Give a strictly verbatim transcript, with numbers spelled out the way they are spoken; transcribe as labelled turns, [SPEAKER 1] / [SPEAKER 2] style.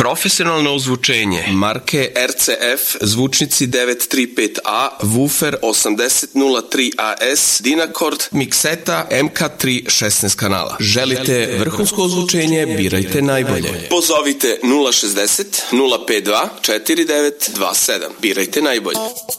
[SPEAKER 1] Profesionalno ozvučenje. Marke R C F, zvučnici devet tri pet A, Woofer osamdeset nula tri A S, Dynacord, Mixeta M K tri šesnaest kanala. Želite vrhunsko ozvučenje, birajte najbolje. Pozovite nula šezdeset nula pet dva četiri devet dva sedam. Birajte najbolje.